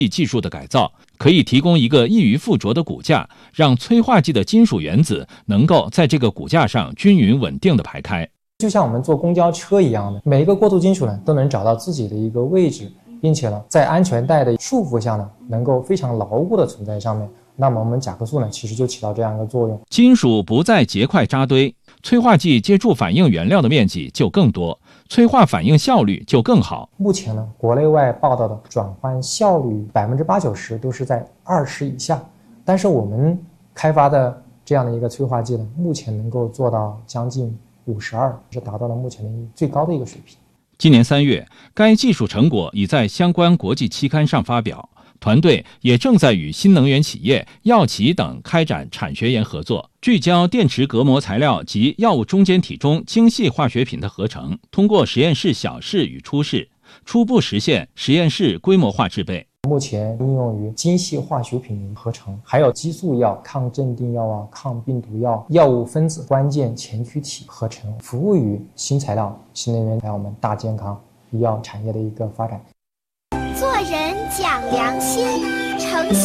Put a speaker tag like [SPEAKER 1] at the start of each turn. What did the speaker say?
[SPEAKER 1] 技术的改造，可以提供一个易于附着的骨架，让催化剂的金属原子能够在这个骨架上均匀稳定地排开。
[SPEAKER 2] 就像我们坐公交车一样的，每一个过渡金属呢都能找到自己的一个位置，并且呢在安全带的束缚下呢能够非常牢固的存在上面。那么我们甲壳素呢其实就起到这样一个作用。
[SPEAKER 1] 金属不在结块扎堆，催化剂接触反应原料的面积就更多，催化反应效率就更好。
[SPEAKER 2] 目前呢，国内外报道的转换效率80%-90%都是在20以下，但是我们开发的这样的一个催化剂呢，目前能够做到将近52，是达到了目前的最高的一个水平。
[SPEAKER 1] 今年3月，该技术成果已在相关国际期刊上发表。团队也正在与新能源企业、药企等开展产学研合作，聚焦电池隔膜材料及药物中间体中精细化学品的合成，通过实验室小试与初试，初步实现实验室规模化制备。
[SPEAKER 2] 目前应用于精细化学品合成，还有激素药、抗镇定药啊、抗病毒药、药物分子关键前驱体合成，服务于新材料、新能源还有我们大健康医药产业的一个发展。
[SPEAKER 3] 做人讲良心，诚